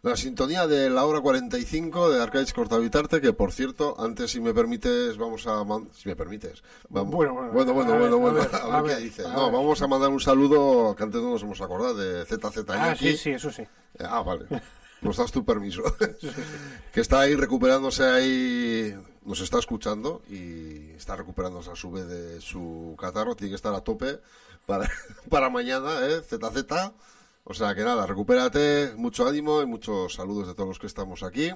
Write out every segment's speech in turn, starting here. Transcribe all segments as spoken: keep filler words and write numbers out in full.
La sintonía de la hora cuarenta y cinco de Arcaiz Cortavitarte, que por cierto, antes si me permites, vamos a... Man- si me permites. Vamos, Bueno, bueno, bueno, bueno, a bueno, ver, bueno, a ver, a ver a qué ver, dice. a No, ver. vamos a mandar un saludo que antes no nos hemos acordado, de Z Z Ah, Yankee. sí, sí, eso sí. Ah, vale. Pues das tu permiso. Que está ahí recuperándose ahí, nos está escuchando y está recuperándose a su vez de su catarro. Tiene que estar a tope para, para mañana, ¿eh? Z Z. O sea que nada, recupérate, mucho ánimo y muchos saludos de todos los que estamos aquí.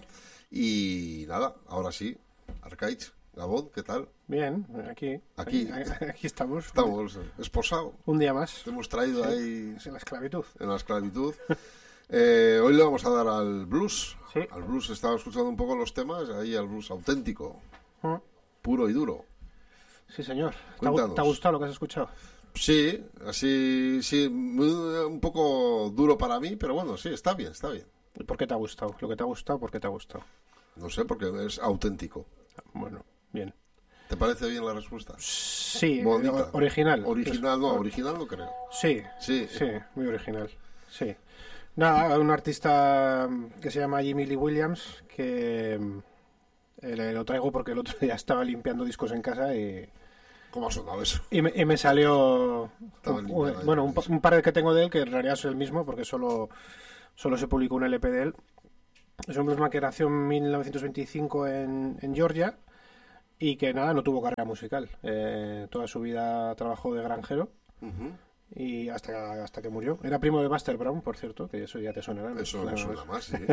Y nada, ahora sí, Arcaiz, Gabón, ¿qué tal? Bien, aquí. Aquí. Aquí estamos. Estamos esposados. Un día más. Te hemos traído Sí, ahí es en la esclavitud. en la esclavitud. Eh, hoy le vamos a dar al blues. Sí. Al blues, estaba escuchando un poco los temas, ahí al blues auténtico, Mm. puro y duro. Sí, señor. ¿Te ha, Cuéntanos. ¿Te ha gustado lo que has escuchado? Sí, así, sí, muy- un poco duro para mí, pero bueno, sí, está bien, está bien. ¿Y por qué te ha gustado? Lo que te ha gustado, ¿por qué te ha gustado? No sé, porque es auténtico. Bueno, bien. ¿Te parece bien la respuesta? Sí, Bonita. o- original. Original, no, Es- original no creo. Sí, Sí. sí, muy original. Sí. Nada, un artista que se llama Jimmy Lee Williams, que eh, le- lo traigo porque el otro día estaba limpiando discos en casa y, ¿Cómo ha sonado eso? y, me, y me salió Estaba un- limpiando ahí bueno, los un, pa- discos. un par de que tengo de él, que en realidad es el mismo porque solo, solo se publicó un L P de él. Es un bluesman que nació en mil novecientos veinticinco en, en Georgia y que nada, no tuvo carrera musical. Eh, toda su vida trabajó de granjero Ujú. y hasta, hasta que murió. Era primo de Buster Brown, por cierto, que eso ya te sonará, ¿no? Eso me Claro, suena más, sí.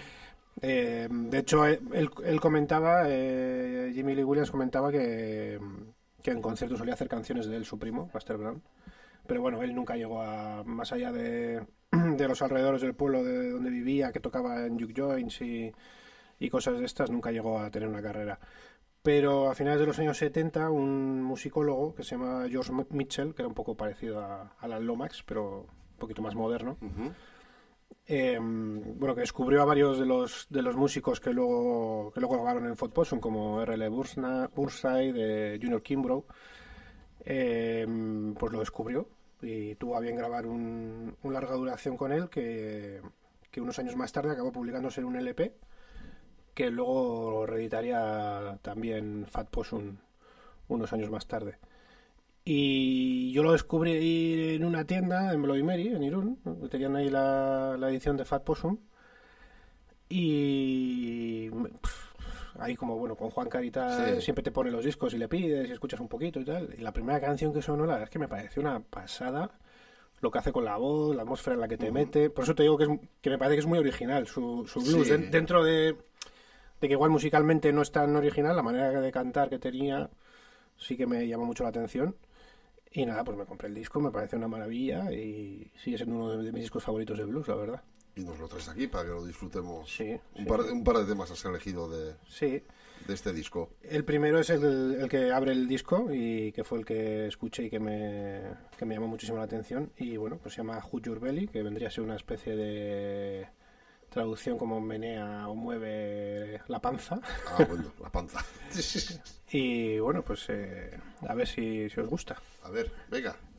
eh, de hecho, él, él comentaba, eh, Jimmy Lee Williams comentaba que, que en conciertos solía hacer canciones de él, su primo, Buster Brown. Pero bueno, él nunca llegó a más allá de, de los alrededores del pueblo de donde vivía, que tocaba en juke joints y, y cosas de estas, nunca llegó a tener una carrera. Pero a finales de los años setenta, un musicólogo que se llama George Mitchell, que era un poco parecido a Alan Lomax, pero un poquito más moderno, Ujú. eh, bueno, que descubrió a varios de los de los músicos que luego que luego grabaron en Fat Possum, como R L Bursna- Burnside, eh, Junior Kimbrough, eh, pues lo descubrió y tuvo a bien grabar un, un larga duración con él que, que unos años más tarde acabó publicándose en un L P que luego reeditaría también Fat Possum unos años más tarde. Y yo lo descubrí en una tienda en Bloody Mary, en Irún, ¿no? Tenían ahí la, la edición de Fat Possum. Y pff, ahí como, bueno, con Juan Carita Sí. siempre te pone los discos y le pides y escuchas un poquito y tal. Y la primera canción que sonó, la verdad es que me pareció una pasada. Lo que hace con la voz, la atmósfera en la que te mete. Por eso te digo que, es, que me parece que es muy original su, su blues. Sí. Den- dentro de, de que igual musicalmente no es tan original, la manera de cantar que tenía sí que me llamó mucho la atención. Y nada, pues me compré el disco, me parece una maravilla y sigue siendo uno de mis discos favoritos de blues, la verdad. Y nos lo traes aquí para que lo disfrutemos. Sí, un, sí. par, de- un par de temas has elegido de, Sí, de este disco. el primero es el, el que abre el disco y que fue el que escuché y que me, que me llamó muchísimo la atención. Y bueno, pues se llama Hood Your Belly, que vendría a ser una especie de traducción como menea o mueve la panza. Ah, bueno, la panza. Y bueno, pues eh, a ver si, si os gusta. A ver, venga.